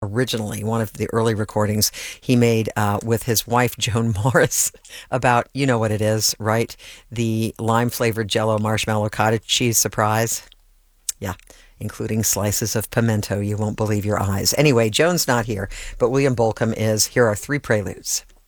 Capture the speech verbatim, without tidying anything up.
originally, one of the early recordings he made uh, with his wife, Joan Morris, about, you know what it is, right? The lime-flavored Jell-O marshmallow cottage cheese surprise. Yeah, including slices of pimento. You won't believe your eyes. Anyway, Joan's not here, but William Bolcom is. Here are three preludes.